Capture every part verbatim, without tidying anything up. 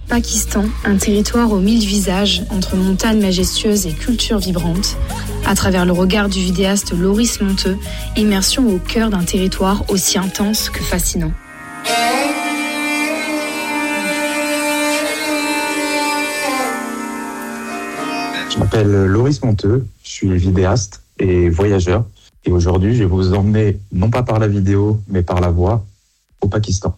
Pakistan, un territoire aux mille visages, entre montagnes majestueuses et cultures vibrantes. À travers le regard du vidéaste Loris Monteux, immersion au cœur d'un territoire aussi intense que fascinant. Je m'appelle Loris Monteux, je suis vidéaste et voyageur. Et aujourd'hui, je vais vous emmener, non pas par la vidéo, mais par la voix, au Pakistan.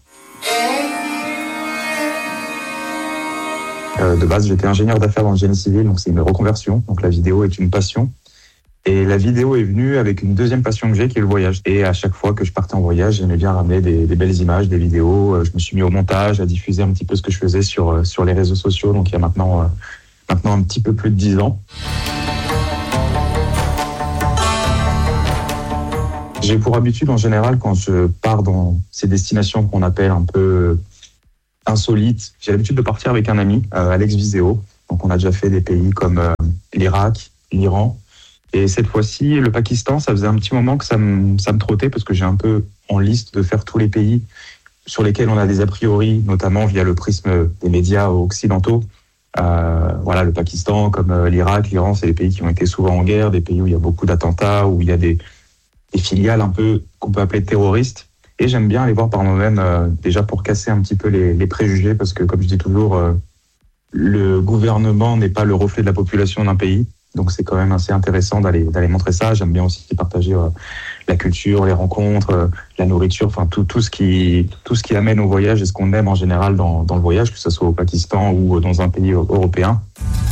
Euh, de base, j'étais ingénieur d'affaires dans le génie civil, donc c'est une reconversion. Donc la vidéo est une passion. Et la vidéo est venue avec une deuxième passion que j'ai, qui est le voyage. Et à chaque fois que je partais en voyage, j'aimais bien ramener des, des belles images, des vidéos. Je me suis mis au montage, à diffuser un petit peu ce que je faisais sur, sur les réseaux sociaux. Donc il y a maintenant, euh, maintenant un petit peu plus de dix ans. J'ai pour habitude, en général, quand je pars dans ces destinations qu'on appelle un peu insolites, j'ai l'habitude de partir avec un ami, euh, Alex Viseo. Donc, on a déjà fait des pays comme euh, l'Irak, l'Iran. Et cette fois-ci, le Pakistan, ça faisait un petit moment que ça me, ça me trottait parce que j'ai un peu en liste de faire tous les pays sur lesquels on a des a priori, notamment via le prisme des médias occidentaux. Euh, voilà, le Pakistan, comme euh, l'Irak, l'Iran, c'est des pays qui ont été souvent en guerre, des pays où il y a beaucoup d'attentats, où il y a des des filiales un peu qu'on peut appeler terroristes. Et j'aime bien aller voir par moi-même, euh, déjà pour casser un petit peu les, les préjugés, parce que comme je dis toujours, euh, le gouvernement n'est pas le reflet de la population d'un pays. Donc c'est quand même assez intéressant d'aller, d'aller montrer ça. J'aime bien aussi partager euh, la culture, les rencontres, euh, la nourriture, enfin tout, tout, ce qui, tout ce qui amène au voyage et ce qu'on aime en général dans, dans le voyage, que ce soit au Pakistan ou dans un pays européen.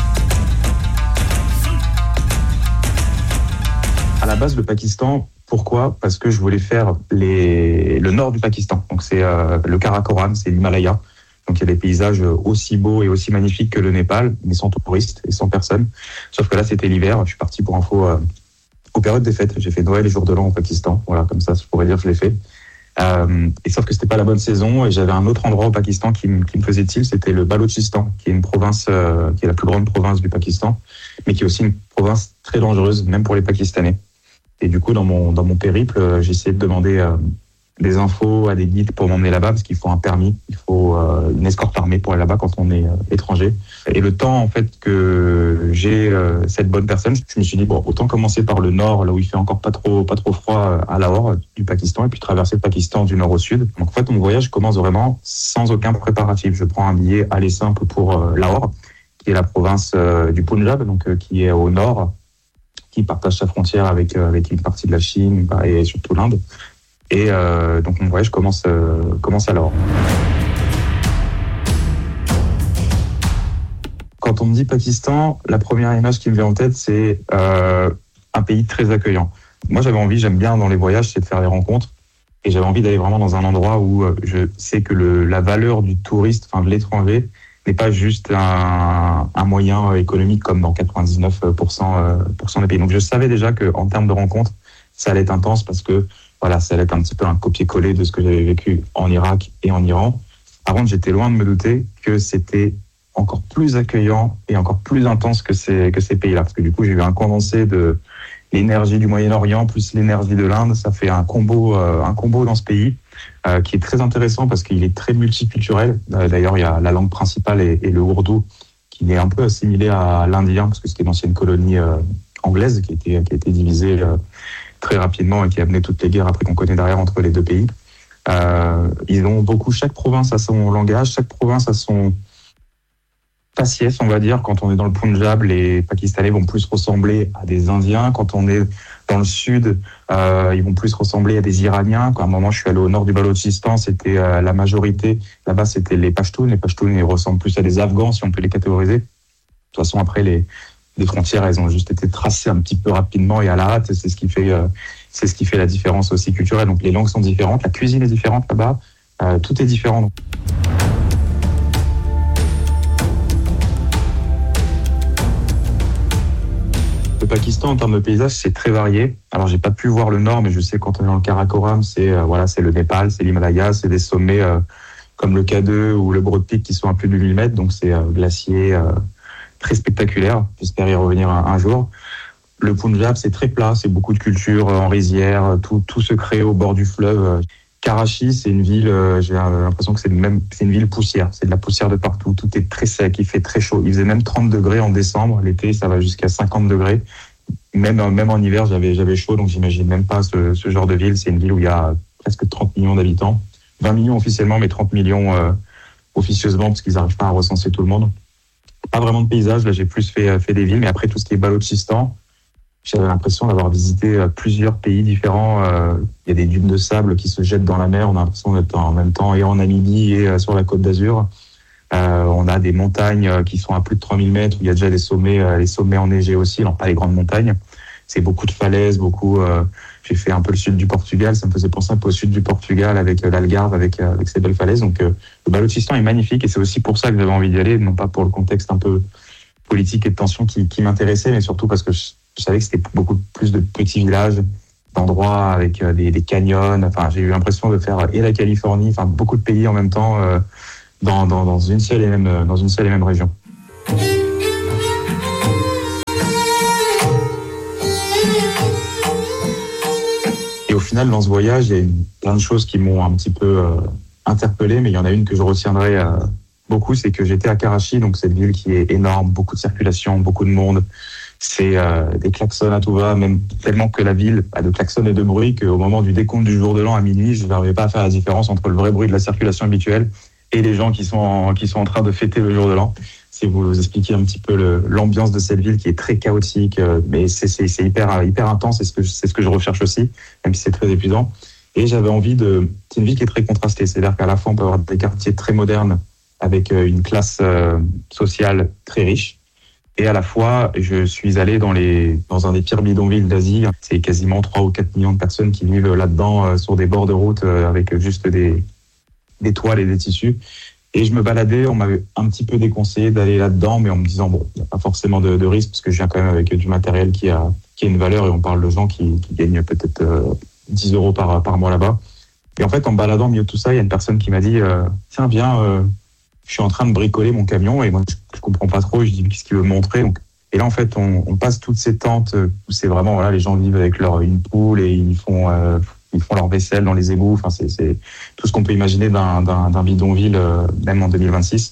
À la base, le Pakistan, pourquoi ? Parce que je voulais faire les... le nord du Pakistan. Donc c'est euh, le Karakoram, c'est l'Himalaya. Donc il y a des paysages aussi beaux et aussi magnifiques que le Népal, mais sans touristes et sans personne. Sauf que là, c'était l'hiver. Je suis parti pour info euh, aux périodes des fêtes. J'ai fait Noël et Jour de l'An au Pakistan. Voilà, comme ça, je pourrais dire que je l'ai fait. Euh, et sauf que c'était pas la bonne saison. Et j'avais un autre endroit au Pakistan qui, m- qui me faisait tilt. C'était le Balochistan, qui est une province, euh, qui est la plus grande province du Pakistan, mais qui est aussi une province très dangereuse, même pour les Pakistanais. Et du coup, dans mon, dans mon périple, euh, j'ai essayé de demander euh, des infos à des guides pour m'emmener là-bas, parce qu'il faut un permis, il faut euh, une escorte armée pour aller là-bas quand on est euh, étranger. Et le temps, en fait, que j'ai euh, cette bonne personne, je me suis dit, bon, autant commencer par le nord, là où il fait encore pas trop, pas trop froid, à Lahore, du Pakistan, et puis traverser le Pakistan du nord au sud. Donc, en fait, mon voyage commence vraiment sans aucun préparatif. Je prends un billet aller simple pour euh, Lahore, qui est la province euh, du Punjab, donc euh, qui est au nord, qui partage sa frontière avec, euh, avec une partie de la Chine bah, et surtout l'Inde. Et euh, donc mon voyage commence, euh, commence alors. Quand on me dit Pakistan, la première image qui me vient en tête, c'est euh, un pays très accueillant. Moi, j'avais envie, j'aime bien dans les voyages, c'est de faire des rencontres. Et j'avais envie d'aller vraiment dans un endroit où euh, je sais que le, la valeur du touriste, enfin de l'étranger, n'est pas juste un, un moyen économique comme dans quatre-vingt-dix-neuf pour cent des pays. Donc je savais déjà qu'en termes de rencontres, ça allait être intense parce que voilà, ça allait être un petit peu un copier-coller de ce que j'avais vécu en Irak et en Iran. Par contre, j'étais loin de me douter que c'était encore plus accueillant et encore plus intense que ces, que ces pays-là. Parce que du coup, j'ai eu un condensé de l'énergie du Moyen-Orient plus l'énergie de l'Inde. Ça fait un combo, euh, un combo dans ce pays. Euh, qui est très intéressant parce qu'il est très multiculturel. Euh, d'ailleurs, il y a la langue principale et, et le ourdou, qui est un peu assimilé à l'indien, parce que c'était une ancienne colonie euh, anglaise qui a été, qui a été divisée euh, très rapidement et qui a amené toutes les guerres après qu'on connaît derrière entre les deux pays. Euh, ils ont beaucoup, chaque province a son langage, chaque province a son faciès, on va dire. Quand on est dans le Punjab, les Pakistanais vont plus ressembler à des Indiens. Quand on est dans le sud, euh, ils vont plus ressembler à des Iraniens. À un moment, je suis allé au nord du Balochistan, c'était euh, la majorité. Là-bas, c'était les Pashtuns. Les Pashtuns, ils ressemblent plus à des Afghans, si on peut les catégoriser. De toute façon, après, les, les frontières, elles ont juste été tracées un petit peu rapidement et à la hâte. C'est ce qui fait, euh, c'est ce qui fait la différence aussi culturelle. Donc, les langues sont différentes, la cuisine est différente là-bas, euh, tout est différent. Le Pakistan, en termes de paysage, c'est très varié. Alors, j'ai pas pu voir le nord, mais je sais quand on est dans le Karakoram, c'est euh, voilà, c'est le Népal, c'est l'Himalaya, c'est des sommets euh, comme le K deux ou le Broad Peak qui sont à plus de mille mètres, donc c'est euh, glacier, euh, très spectaculaire. J'espère y revenir un, un jour. Le Punjab, c'est très plat, c'est beaucoup de culture euh, en rizière, tout, tout se crée au bord du fleuve. Karachi, c'est une ville, euh, j'ai l'impression que c'est même, c'est une ville poussière. C'est de la poussière de partout. Tout est très sec, il fait très chaud. Il faisait même trente degrés en décembre. L'été, ça va jusqu'à cinquante degrés. Même, même en hiver, j'avais, j'avais chaud, donc j'imagine même pas ce, ce genre de ville. C'est une ville où il y a presque trente millions d'habitants. vingt millions officiellement, mais trente millions euh, officieusement, parce qu'ils n'arrivent pas à recenser tout le monde. Pas vraiment de paysage. Là, j'ai plus fait, fait des villes, mais après, tout ce qui est Balochistan, j'avais l'impression d'avoir visité plusieurs pays différents. Il y a des dunes de sable qui se jettent dans la mer. On a l'impression d'être en même temps et en Namibie et sur la Côte d'Azur. Euh, on a des montagnes qui sont à plus de trois mille mètres où il y a déjà des sommets, les sommets enneigés aussi, non pas les grandes montagnes. C'est beaucoup de falaises, beaucoup. Euh, j'ai fait un peu le sud du Portugal. Ça me faisait penser un peu au sud du Portugal avec l'Algarve, avec, avec ces belles falaises. Donc euh, le Balochistan est magnifique et c'est aussi pour ça que j'avais envie d'y aller, non pas pour le contexte un peu politique et de tension qui, qui m'intéressait, mais surtout parce que je, Je savais que c'était beaucoup plus de petits villages, d'endroits avec des, des canyons. Enfin, j'ai eu l'impression de faire et la Californie, enfin beaucoup de pays en même temps, euh, dans, dans, dans une seule et même dans une seule et même région. Et au final, dans ce voyage, il y a eu plein de choses qui m'ont un petit peu euh, interpellé, mais il y en a une que je retiendrai euh, beaucoup, c'est que j'étais à Karachi, donc cette ville qui est énorme, beaucoup de circulation, beaucoup de monde. C'est euh, des klaxons à tout va, même tellement que la ville a de klaxons et de bruit qu'au moment du décompte du jour de l'an à minuit, je n'arrivais pas à faire la différence entre le vrai bruit de la circulation habituelle et les gens qui sont en, qui sont en train de fêter le jour de l'an. Si vous vous expliquez un petit peu le, l'ambiance de cette ville qui est très chaotique, euh, mais c'est, c'est, c'est hyper, hyper intense, c'est ce que, c'est ce que je recherche aussi, même si c'est très épuisant. Et j'avais envie de... C'est une ville qui est très contrastée, c'est-à-dire qu'à la fois on peut avoir des quartiers très modernes avec une classe euh, sociale très riche. Et à la fois, je suis allé dans les dans un des pires bidonvilles d'Asie. C'est quasiment trois ou quatre millions de personnes qui vivent là-dedans, euh, sur des bords de route, euh, avec juste des des toiles et des tissus. Et je me baladais, on m'avait un petit peu déconseillé d'aller là-dedans, mais en me disant bon, il n'y a pas forcément de, de risque parce que je viens quand même avec du matériel qui a qui a une valeur et on parle de gens qui, qui gagnent peut-être euh, dix euros par par mois là-bas. Et en fait, en me baladant au milieu de tout ça, il y a une personne qui m'a dit euh, tiens, viens. Euh, Je suis en train de bricoler mon camion et moi je, je comprends pas trop. Je dis qu'est-ce qu'il veut me montrer. Donc, et là en fait on, on passe toutes ces tentes où c'est vraiment voilà les gens vivent avec leur une poule et ils font euh, ils font leur vaisselle dans les égouts. Enfin c'est, c'est tout ce qu'on peut imaginer d'un, d'un, d'un bidonville euh, même en deux mille vingt-six.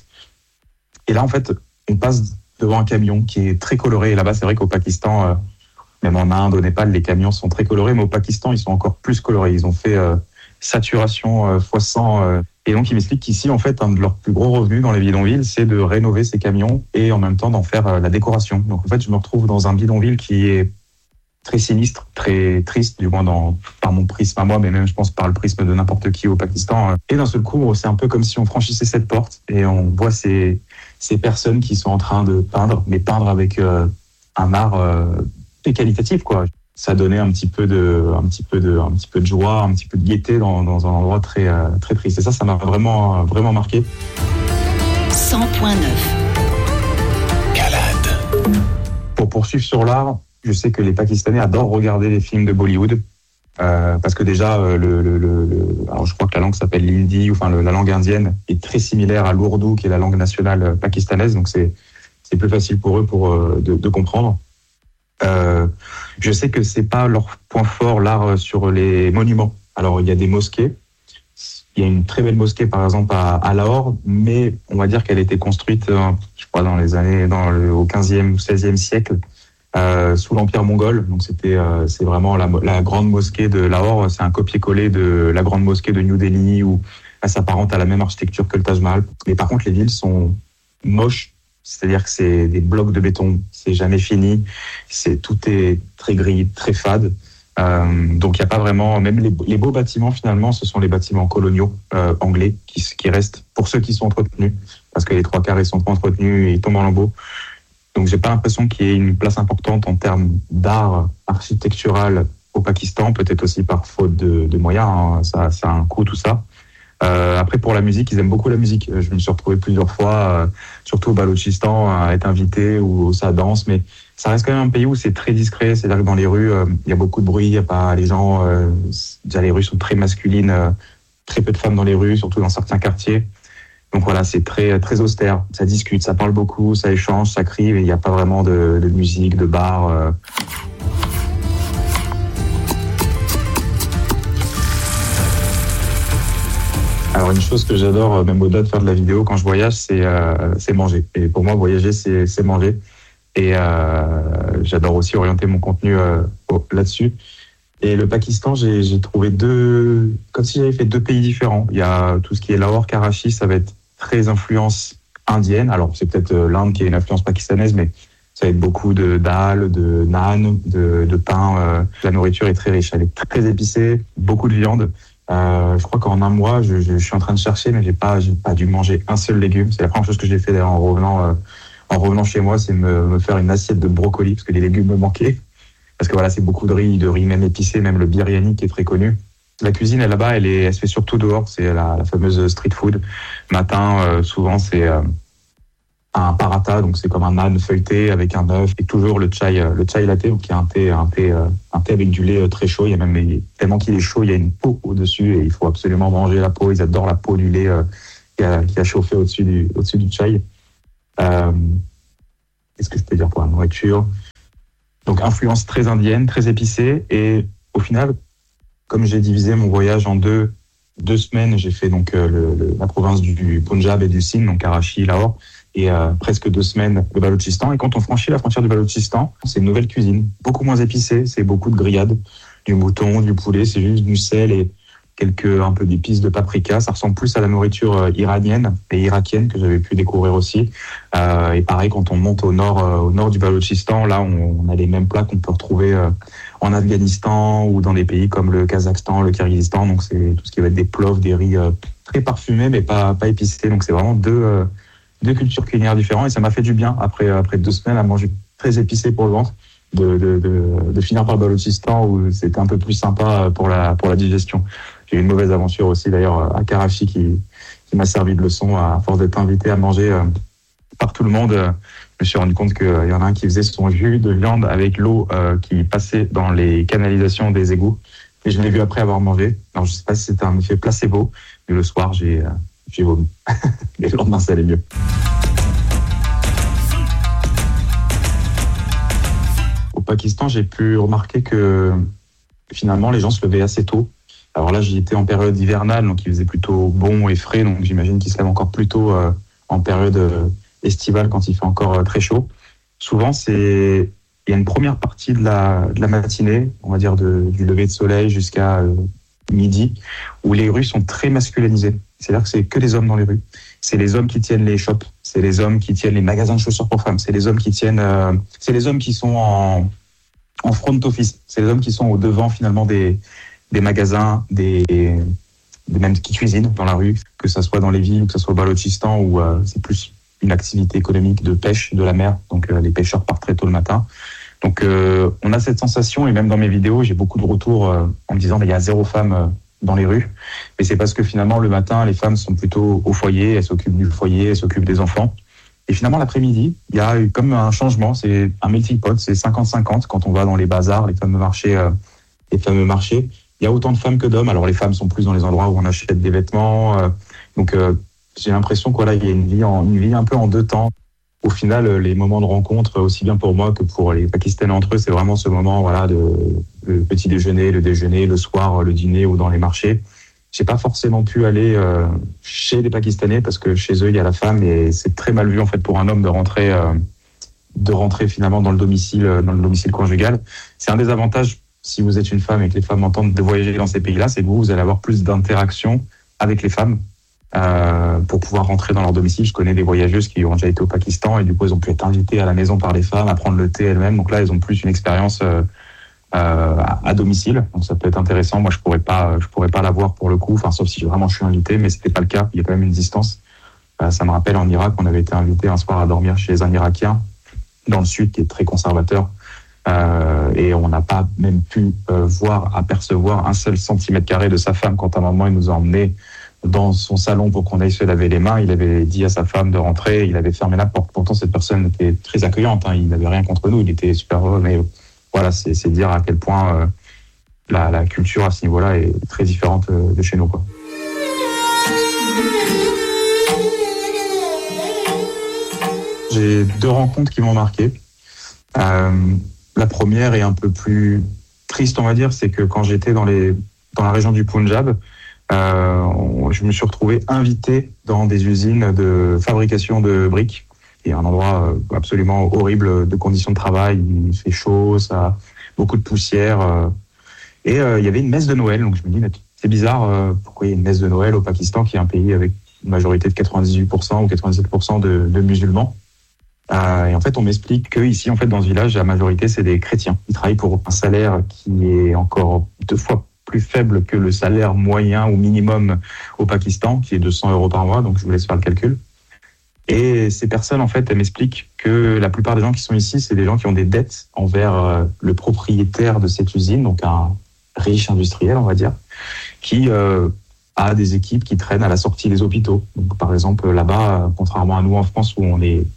Et là en fait on passe devant un camion qui est très coloré. Et là-bas c'est vrai qu'au Pakistan, euh, même en Inde, au Népal, les camions sont très colorés, mais au Pakistan ils sont encore plus colorés. Ils ont fait euh, saturation euh, fois cent. Euh, Et donc, ils m'expliquent qu'ici, en fait, un de leurs plus gros revenus dans les bidonvilles, c'est de rénover ces camions et en même temps d'en faire la décoration. Donc, en fait, je me retrouve dans un bidonville qui est très sinistre, très triste, du moins dans, par mon prisme à moi, mais même, je pense, par le prisme de n'importe qui au Pakistan. Et d'un seul coup, c'est un peu comme si on franchissait cette porte et on voit ces, ces personnes qui sont en train de peindre, mais peindre avec euh, un art euh, très qualitatif, quoi. Ça donnait un petit peu de, un petit peu de, un petit peu de joie, un petit peu de gaieté dans, dans un endroit très, euh, très triste. Et ça, ça m'a vraiment, vraiment marqué. cent point neuf. Calade. Pour poursuivre sur l'art, je sais que les Pakistanais adorent regarder les films de Bollywood. Euh, parce que déjà, le, le, le, le, alors je crois que la langue s'appelle l'hindi, ou enfin le, la langue indienne est très similaire à l'ourdou, qui est la langue nationale pakistanaise. Donc c'est, c'est plus facile pour eux pour, euh, de, de comprendre. Euh, je sais que c'est pas leur point fort, l'art sur les monuments. Alors il y a des mosquées. Il y a une très belle mosquée par exemple à, à Lahore, mais on va dire qu'elle a été construite, euh, je crois dans les années, dans le, au quinzième ou seizième siècle, euh, sous l'Empire mongol. Donc c'était, euh, c'est vraiment la, la grande mosquée de Lahore. C'est un copier-coller de la grande mosquée de New Delhi, où elle s'apparente à la même architecture que le Taj Mahal. Mais par contre les villes sont moches. C'est-à-dire que c'est des blocs de béton, c'est jamais fini, c'est tout est très gris, très fade. Euh, donc il y a pas vraiment, même les, les beaux bâtiments finalement, ce sont les bâtiments coloniaux euh, anglais qui, qui restent pour ceux qui sont entretenus, parce que les trois quarts ils sont pas entretenus et ils tombent en lambeaux. Donc j'ai pas l'impression qu'il y ait une place importante en termes d'art architectural au Pakistan, peut-être aussi par faute de, de moyens, hein, ça, ça a un coût tout ça. Euh, après pour la musique, ils aiment beaucoup la musique. Je me suis retrouvé plusieurs fois, euh, surtout au Balochistan, à être invité où ça danse, mais ça reste quand même un pays où c'est très discret. C'est-à-dire que dans les rues, euh, il y a beaucoup de bruit, il y a pas les gens. Euh, déjà les rues sont très masculines, euh, très peu de femmes dans les rues, surtout dans certains quartiers. Donc voilà, c'est très très austère. Ça discute, ça parle beaucoup, ça échange, ça crie, mais il n'y a pas vraiment de, de musique, de bar. Euh. Alors une chose que j'adore, même au-delà de faire de la vidéo quand je voyage, c'est, euh, c'est manger. Et pour moi, voyager, c'est, c'est manger. Et euh, j'adore aussi orienter mon contenu euh, là-dessus. Et le Pakistan, j'ai, j'ai trouvé deux, comme si j'avais fait deux pays différents. Il y a tout ce qui est Lahore, Karachi, ça va être très influence indienne. Alors c'est peut-être l'Inde qui a une influence pakistanaise, mais ça va être beaucoup de dal, de naan, de, de pain. Euh, la nourriture est très riche, elle est très épicée, beaucoup de viande. Euh, je crois qu'en un mois, je, je, je suis en train de chercher, mais j'ai pas, j'ai pas dû manger un seul légume. C'est la première chose que j'ai fait d'ailleurs en revenant, euh, en revenant chez moi, c'est me, me faire une assiette de brocoli parce que les légumes me manquaient. Parce que voilà, c'est beaucoup de riz, de riz même épicé, même le biryani qui est très connu. La cuisine, elle, là-bas, elle, est, elle se fait surtout dehors. C'est la, la fameuse street food. Matin, euh, souvent, c'est euh, un paratha, donc c'est comme un naan feuilleté avec un œuf et toujours le chai, le chai latte, donc il y a un thé, un thé, euh, un thé avec du lait très chaud. Il y a même tellement qu'il est chaud, il y a une peau au-dessus et il faut absolument manger la peau. Ils adorent la peau du lait euh, qui, a, qui a chauffé au-dessus du, au-dessus du chai. Euh, qu'est-ce que je peux dire pour la nourriture? Donc influence très indienne, très épicée, et au final, comme j'ai divisé mon voyage en deux, deux semaines, j'ai fait donc euh, le, le, la province du, du Punjab et du Sindh, donc Karachi, Lahore, et euh, presque deux semaines le Baloutchistan. Et quand on franchit la frontière du Baloutchistan, c'est une nouvelle cuisine, beaucoup moins épicée, c'est beaucoup de grillades, du mouton, du poulet, c'est juste du sel et quelques un peu d'épices de paprika. Ça ressemble plus à la nourriture euh, iranienne et irakienne que j'avais pu découvrir aussi. Euh, et pareil, quand on monte au nord, euh, au nord du Baloutchistan, là, on, on a les mêmes plats qu'on peut retrouver euh, en Afghanistan ou dans des pays comme le Kazakhstan, le Kirghizistan. Donc c'est tout ce qui va être des plovs, des riz euh, très parfumés mais pas pas épicés. Donc c'est vraiment deux euh, deux cultures culinaires différentes et ça m'a fait du bien après après deux semaines à manger très épicé pour le ventre. De, de, de, de finir par le Baloutchistan où c'était un peu plus sympa pour la pour la digestion. J'ai eu une mauvaise aventure aussi d'ailleurs à Karachi qui, qui m'a servi de leçon à force d'être invité à manger euh, par tout le monde. Euh, je me suis rendu compte qu'il y en a un qui faisait son jus de viande avec l'eau euh, qui passait dans les canalisations des égouts. Et je l'ai vu après avoir mangé. Alors je sais pas si c'était un effet placebo, mais le soir j'ai, euh, j'ai vomi. Mais le lendemain ça allait mieux. Au Pakistan, j'ai pu remarquer que finalement les gens se levaient assez tôt. Alors là, j'y étais en période hivernale, donc il faisait plutôt bon et frais, donc j'imagine qu'ils se lèvent encore plus tôt euh, en période euh, estivale quand il fait encore euh, très chaud. Souvent, c'est il y a une première partie de la, de la matinée, on va dire de, du lever de soleil jusqu'à euh, midi, où les rues sont très masculinisées. C'est-à-dire que c'est que des hommes dans les rues. C'est les hommes qui tiennent les shops, c'est les hommes qui tiennent les magasins de chaussures pour femmes, c'est les hommes qui tiennent, euh, c'est les hommes qui sont en, en front office, c'est les hommes qui sont au devant finalement des des magasins, des, des même qui cuisinent dans la rue, que ça soit dans les villes, que ça soit au Baloutchistan, où euh, c'est plus une activité économique de pêche de la mer. Donc euh, les pêcheurs partent très tôt le matin. Donc euh, on a cette sensation, et même dans mes vidéos, j'ai beaucoup de retours euh, en me disant mais il y a zéro femme euh, dans les rues. Mais c'est parce que finalement le matin, les femmes sont plutôt au foyer, elles s'occupent du foyer, elles s'occupent des enfants. Et finalement l'après-midi, il y a eu comme un changement, c'est un melting pot, c'est cinquante cinquante quand on va dans les bazars, les fameux marchés, euh, les fameux marchés. Il y a autant de femmes que d'hommes. Alors les femmes sont plus dans les endroits où on achète des vêtements. Euh, donc euh, j'ai l'impression qu'il voilà, y a une vie, en, une vie un peu en deux temps. Au final, les moments de rencontre, aussi bien pour moi que pour les Pakistanais entre eux, c'est vraiment ce moment voilà, de le petit déjeuner, le déjeuner, le soir, le dîner ou dans les marchés. J'ai pas forcément pu aller euh, chez les Pakistanais parce que chez eux il y a la femme et c'est très mal vu en fait pour un homme de rentrer, euh, de rentrer finalement dans le domicile, dans le domicile conjugal. C'est un des avantages. Si vous êtes une femme et que les femmes entendent de voyager dans ces pays-là, c'est que vous, vous allez avoir plus d'interactions avec les femmes euh, pour pouvoir rentrer dans leur domicile. Je connais des voyageuses qui ont déjà été au Pakistan et du coup, elles ont pu être invitées à la maison par les femmes, à prendre le thé elles-mêmes. Donc là, elles ont plus une expérience euh, euh, à domicile. Donc ça peut être intéressant. Moi, je pourrais pas, je pourrais pas l'avoir pour le coup, enfin, sauf si vraiment je suis invité, mais c'était pas le cas. Il y a quand même une distance. Euh, ça me rappelle en Irak, on avait été invité un soir à dormir chez un Irakien dans le sud qui est très conservateur. Euh, et on n'a pas même pu euh, voir, apercevoir un seul centimètre carré de sa femme quand à un moment il nous a emmenés dans son salon pour qu'on aille se laver les mains. Il avait dit à sa femme de rentrer, il avait fermé la porte. Pourtant cette personne était très accueillante, hein, il n'avait rien contre nous, il était super heureux, mais voilà, c'est, c'est dire à quel point euh, la, la culture à ce niveau-là est très différente euh, de chez nous, quoi. J'ai deux rencontres qui m'ont marqué. Euh, La première est un peu plus triste, on va dire, c'est que quand j'étais dans les dans la région du Punjab, euh, on, je me suis retrouvé invité dans des usines de fabrication de briques. Il y a un endroit euh, absolument horrible de conditions de travail. Il fait chaud, ça a beaucoup de poussière. Euh, et euh, il y avait une messe de Noël. Donc je me dis, mais c'est bizarre, euh, pourquoi il y a une messe de Noël au Pakistan, qui est un pays avec une majorité de quatre-vingt-dix-huit pour cent ou quatre-vingt-dix-sept pour cent de, de musulmans. Euh, et en fait, on m'explique que ici, en fait, dans ce village, la majorité, c'est des chrétiens. Ils travaillent pour un salaire qui est encore deux fois plus faible que le salaire moyen ou minimum au Pakistan, qui est de cent euros par mois. Donc, je vous laisse faire le calcul. Et ces personnes, en fait, elles m'expliquent que la plupart des gens qui sont ici, c'est des gens qui ont des dettes envers euh, le propriétaire de cette usine, donc un riche industriel, on va dire, qui euh, a des équipes qui traînent à la sortie des hôpitaux. Donc, par exemple, là-bas, contrairement à nous en France, où on est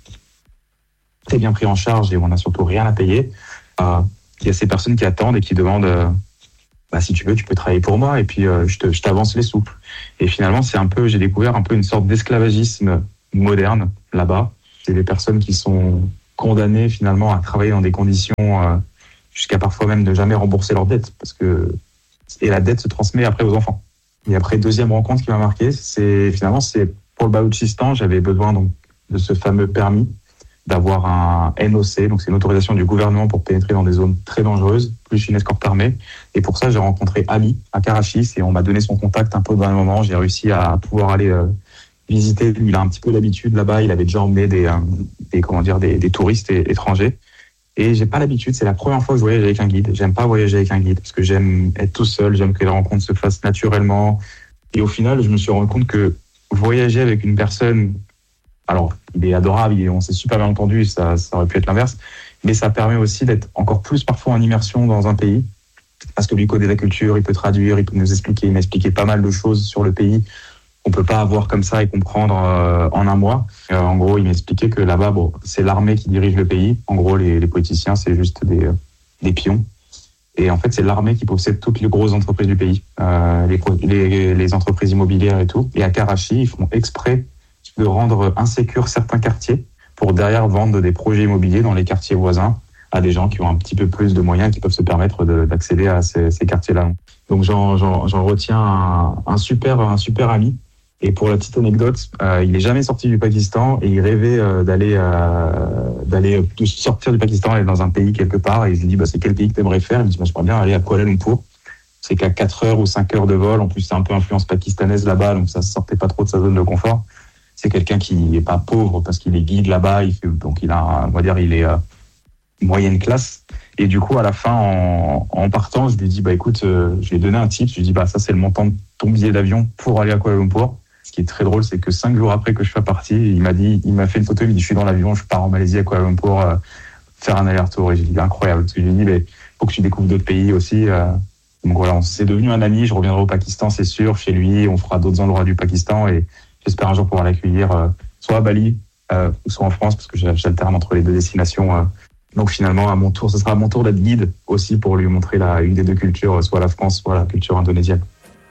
très bien pris en charge et on n'a surtout rien à payer, euh, il y a ces personnes qui attendent et qui demandent euh, bah, si tu veux, tu peux travailler pour moi et puis euh, je, te, je t'avance les sous. Et finalement, c'est un peu, j'ai découvert un peu une sorte d'esclavagisme moderne là-bas. C'est des personnes qui sont condamnées finalement à travailler dans des conditions euh, jusqu'à parfois même ne jamais rembourser leurs dettes, parce que et la dette se transmet après aux enfants. Et après, deuxième rencontre qui m'a marqué, c'est finalement c'est pour le Baloutchistan, j'avais besoin donc de ce fameux permis, d'avoir un N O C, donc c'est une autorisation du gouvernement pour pénétrer dans des zones très dangereuses, plus une escorte armée. Et pour ça, j'ai rencontré Ali à Karachi et on m'a donné son contact un peu dans le moment. J'ai réussi à pouvoir aller euh, visiter. Lui, il a un petit peu l'habitude là-bas. Il avait déjà emmené des, euh, des comment dire, des, des touristes et, étrangers. Et j'ai pas l'habitude. C'est la première fois que je voyage avec un guide. J'aime pas voyager avec un guide parce que j'aime être tout seul. J'aime que les rencontres se fassent naturellement. Et au final, je me suis rendu compte que voyager avec une personne, alors, il est adorable, il est, on s'est super bien entendu, ça, ça aurait pu être l'inverse, mais ça permet aussi d'être encore plus parfois en immersion dans un pays, parce que lui connaît la culture, il peut traduire, il peut nous expliquer, il m'a expliqué pas mal de choses sur le pays qu'on peut pas avoir comme ça et comprendre euh, en un mois. Euh, en gros, il m'a expliqué que là-bas, bon, c'est l'armée qui dirige le pays. En gros, les, les politiciens, c'est juste des, euh, des pions. Et en fait, c'est l'armée qui possède toutes les grosses entreprises du pays, euh, les, les, les entreprises immobilières et tout. Et à Karachi, ils font exprès de rendre insécures certains quartiers pour derrière vendre des projets immobiliers dans les quartiers voisins à des gens qui ont un petit peu plus de moyens, qui peuvent se permettre de, d'accéder à ces, ces quartiers-là. Donc j'en, j'en, j'en retiens un, un, super, un super ami. Et pour la petite anecdote, euh, il n'est jamais sorti du Pakistan et il rêvait euh, d'aller, euh, d'aller de sortir du Pakistan, aller dans un pays quelque part. Et je lui dis, bah, c'est quel pays que tu aimerais faire? Il me dit, bah, j'aimerais bien aller à Kuala Lumpur. C'est qu'à quatre heures ou cinq heures de vol. En plus, c'est un peu influence pakistanaise là-bas, donc ça ne sortait pas trop de sa zone de confort. C'est quelqu'un qui n'est pas pauvre parce qu'il est guide là-bas, il fait, donc il a, on va dire, il est euh, moyenne classe. Et du coup, à la fin, en, en partant, je lui dis, bah écoute, euh, je lui ai donné un tip. Je lui ai dit, bah ça c'est le montant de ton billet d'avion pour aller à Kuala Lumpur. Ce qui est très drôle, c'est que cinq jours après que je sois parti, il m'a dit, il m'a fait une photo, il m'a dit, je suis dans l'avion, je pars en Malaisie à Kuala Lumpur euh, faire un aller-retour. Et j'ai dit, incroyable. Parce que je lui ai dit, mais faut que tu découvres d'autres pays aussi. Euh. Donc voilà, on s'est devenu un ami. Je reviendrai au Pakistan, c'est sûr, chez lui. On fera d'autres endroits du Pakistan et j'espère un jour pouvoir l'accueillir euh, soit à Bali, euh, soit en France, parce que j'alterne entre les deux destinations. Euh. Donc finalement, à mon tour, ce sera à mon tour d'être guide aussi pour lui montrer la, une des deux cultures, soit la France, soit la culture indonésienne.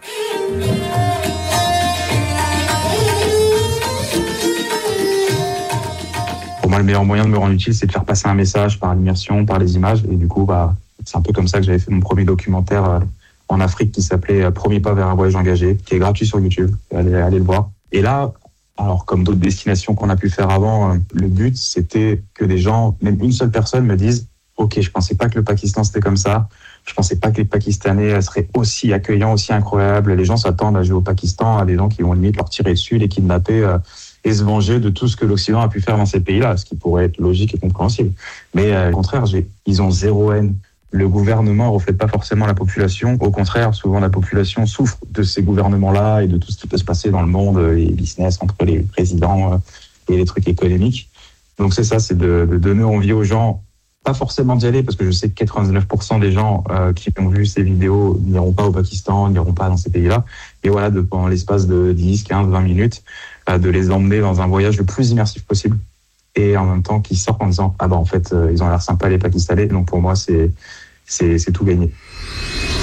Pour moi, le meilleur moyen de me rendre utile, c'est de faire passer un message par l'immersion, par les images. Et du coup, bah, c'est un peu comme ça que j'avais fait mon premier documentaire euh, en Afrique qui s'appelait euh, Premier pas vers un voyage engagé, qui est gratuit sur YouTube. Allez, allez le voir. Et là, alors comme d'autres destinations qu'on a pu faire avant, le but c'était que des gens, même une seule personne, me dise « Ok, je pensais pas que le Pakistan c'était comme ça. Je pensais pas que les Pakistanais seraient aussi accueillants, aussi incroyables. Les gens s'attendent à jouer au Pakistan, à des gens qui vont limite leur tirer dessus, les kidnapper euh, et se venger de tout ce que l'Occident a pu faire dans ces pays-là, ce qui pourrait être logique et compréhensible. Mais euh, au contraire, j'ai, ils ont zéro haine. Le gouvernement ne reflète pas forcément la population. Au contraire, souvent la population souffre de ces gouvernements-là et de tout ce qui peut se passer dans le monde, les business entre les présidents et les trucs économiques. Donc c'est ça, c'est de, de donner envie aux gens, pas forcément d'y aller, parce que je sais que quatre-vingt-dix-neuf pour cent des gens euh, qui ont vu ces vidéos n'iront pas au Pakistan, n'iront pas dans ces pays-là. Et voilà, de, pendant l'espace de dix, quinze, vingt minutes, euh, de les emmener dans un voyage le plus immersif possible. Et en même temps, qu'ils sortent en disant « Ah bah en fait, euh, ils ont l'air sympas les Pakistanais. » Donc pour moi, c'est, c'est, c'est tout gagné.